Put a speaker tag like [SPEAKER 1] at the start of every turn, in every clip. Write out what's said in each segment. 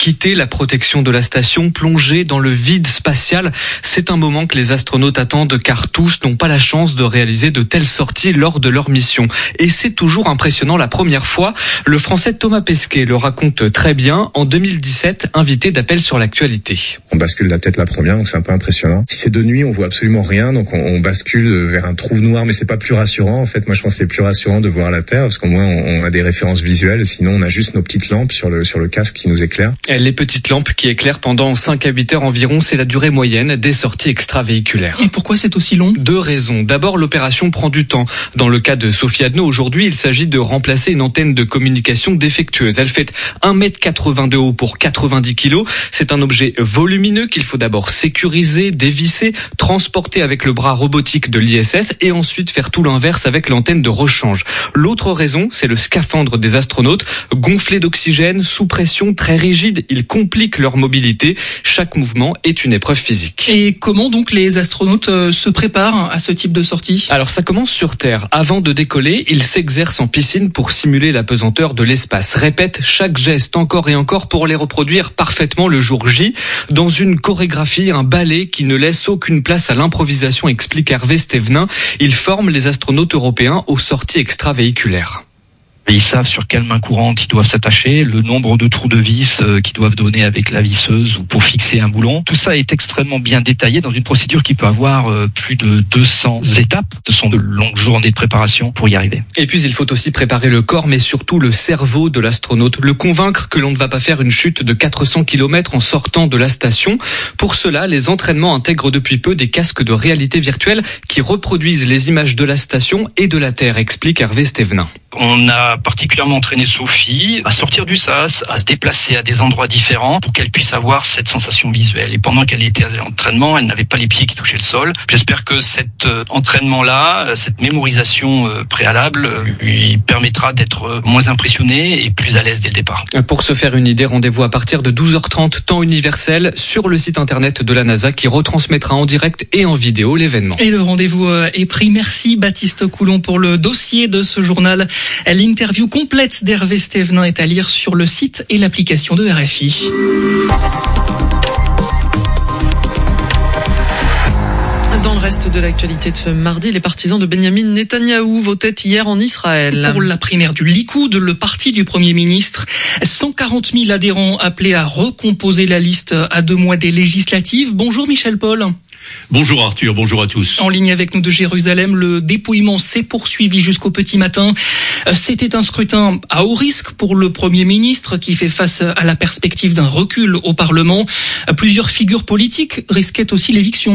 [SPEAKER 1] quitter la protection de la station, plonger dans le vide spatial. C'est un moment que les astronautes attendent car tous n'ont pas la chance de réaliser de telles sorties lors de leur mission. Et c'est toujours impressionnant la première fois. Le Français Thomas Pesquet le raconte très bien. En 2017, invité d'Appel sur l'actualité.
[SPEAKER 2] On bascule la tête la première, donc c'est un peu impressionnant. Si c'est de nuit, on voit absolument rien, donc on bascule vers un trou noir, mais c'est pas plus rassurant. En fait, moi je pense que c'est plus rassurant de voir la Terre, parce qu'au moins on a des références visuelles. Sinon, on a juste nos petites lampes sur le casque qui nous éclairent.
[SPEAKER 1] Les petites lampes qui éclairent pendant 5 à 8 heures environ, c'est la durée moyenne des sorties extravéhiculaires.
[SPEAKER 3] Et pourquoi c'est aussi long ?
[SPEAKER 1] 2 raisons. D'abord, l'opération prend du temps. Dans le cas de Sophie Adno, aujourd'hui, il s'agit de remplacer une antenne de communication défectueuse. Elle fait 1,80 m de haut pour 90 kg. C'est un objet volumineux qu'il faut d'abord sécuriser, dévisser, transporter avec le bras robotique de l'ISS et ensuite faire tout l'inverse avec l'antenne de rechange. L'autre raison, c'est le scaphandre des astronautes. Gonflé d'oxygène, sous pression, très rigide, il complique leur mobilité. Chaque mouvement est une épreuve physique.
[SPEAKER 3] Et comment donc les astronautes se préparent à ce type de sortie ?
[SPEAKER 1] Alors ça commence sur Terre. Avant de décoller, ils s'exercent en piscine pour simuler la pesanteur de l'espace. Répètent chaque geste encore et encore pour les reproduire parfaitement le jour J. Dans une chorégraphie, un ballet qui ne laisse aucune place à l'improvisation, explique Hervé Stévenin. Il forme les astronautes européens aux sorties extravéhiculaires.
[SPEAKER 4] Ils savent sur quelle main courante ils doivent s'attacher, le nombre de trous de vis qu'ils doivent donner avec la visseuse ou pour fixer un boulon. Tout ça est extrêmement bien détaillé dans une procédure qui peut avoir plus de 200 étapes. Ce sont de longues journées de préparation pour y arriver.
[SPEAKER 1] Et puis il faut aussi préparer le corps, mais surtout le cerveau de l'astronaute. Le convaincre que l'on ne va pas faire une chute de 400 km en sortant de la station. Pour cela, les entraînements intègrent depuis peu des casques de réalité virtuelle qui reproduisent les images de la station et de la Terre, explique Hervé Stévenin.
[SPEAKER 4] On a particulièrement entraîné Sophie à sortir du sas, à se déplacer à des endroits différents pour qu'elle puisse avoir cette sensation visuelle. Et pendant qu'elle était à l'entraînement, elle n'avait pas les pieds qui touchaient le sol. J'espère que cet entraînement-là, cette mémorisation préalable lui permettra d'être moins impressionnée et plus à l'aise dès le départ.
[SPEAKER 1] Pour se faire une idée, rendez-vous à partir de 12h30 temps universel sur le site internet de la NASA qui retransmettra en direct et en vidéo l'événement.
[SPEAKER 3] Et le rendez-vous est pris. Merci Baptiste Coulon pour le dossier de ce journal. L'interview complète d'Hervé Stévenin est à lire sur le site et l'application de RFI. Dans le reste de l'actualité de ce mardi, les partisans de Benyamin Netanyahou votaient hier en Israël. Pour la primaire du Likoud, le parti du Premier ministre, 140 000 adhérents appelés à recomposer la liste à 2 mois des législatives. Bonjour Michel Paul.
[SPEAKER 5] Bonjour Arthur, bonjour à tous.
[SPEAKER 3] En ligne avec nous de Jérusalem, le dépouillement s'est poursuivi jusqu'au petit matin. C'était un scrutin à haut risque pour le Premier ministre qui fait face à la perspective d'un recul au Parlement. Plusieurs figures politiques risquaient aussi l'éviction.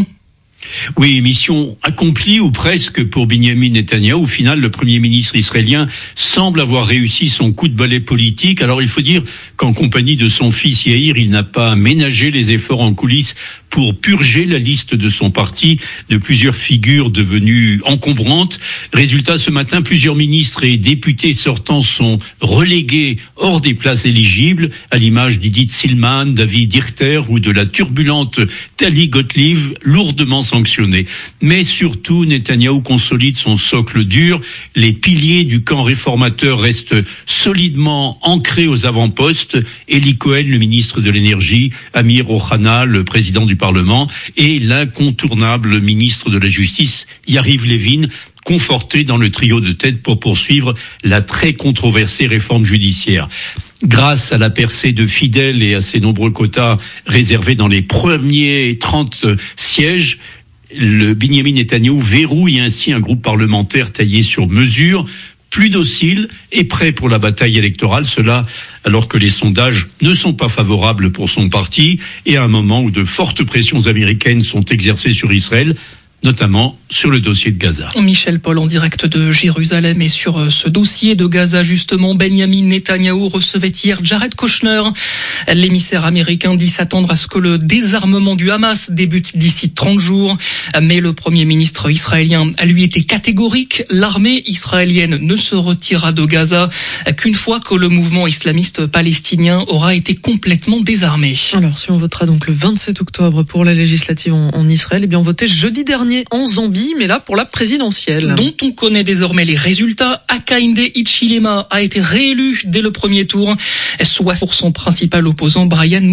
[SPEAKER 5] Oui, mission accomplie ou presque pour Benyamin Netanyahou. Au final, le Premier ministre israélien semble avoir réussi son coup de balai politique. Alors il faut dire qu'en compagnie de son fils Yair, il n'a pas ménagé les efforts en coulisses pour purger la liste de son parti de plusieurs figures devenues encombrantes. Résultat, ce matin, plusieurs ministres et députés sortants sont relégués hors des places éligibles, à l'image d'Idit Silman, David Dirter ou de la turbulente Tali Gottlieb, lourdement sanctionnés. Mais surtout, Netanyahou consolide son socle dur. Les piliers du camp réformateur restent solidement ancrés aux avant-postes. Eli Cohen, le ministre de l'Énergie, Amir Ohana, le président du Parlement, et l'incontournable ministre de la Justice, Yariv Levin, conforté dans le trio de tête pour poursuivre la très controversée réforme judiciaire. Grâce à la percée de fidèles et à ses nombreux quotas réservés dans les premiers 30 sièges, le Benyamin Netanyahou verrouille ainsi un groupe parlementaire taillé sur mesure, plus docile et prêt pour la bataille électorale, cela alors que les sondages ne sont pas favorables pour son parti et à un moment où de fortes pressions américaines sont exercées sur Israël, notamment sur le dossier de Gaza.
[SPEAKER 3] Michel Paul en direct de Jérusalem et sur ce dossier de Gaza justement, Benyamin Netanyahou recevait hier Jared Kushner. L'émissaire américain dit s'attendre à ce que le désarmement du Hamas débute d'ici 30 jours. Mais le Premier ministre israélien a lui été catégorique. L'armée israélienne ne se retirera de Gaza qu'une fois que le mouvement islamiste palestinien aura été complètement désarmé.
[SPEAKER 6] Alors si on votera donc le 27 octobre pour la législative en Israël, eh bien on votait jeudi dernier gagné en Zambie, mais là pour la présidentielle.
[SPEAKER 3] Dont on connaît désormais les résultats. Hakainde Hichilema a été réélu dès le premier tour, soit pour son principal opposant Brian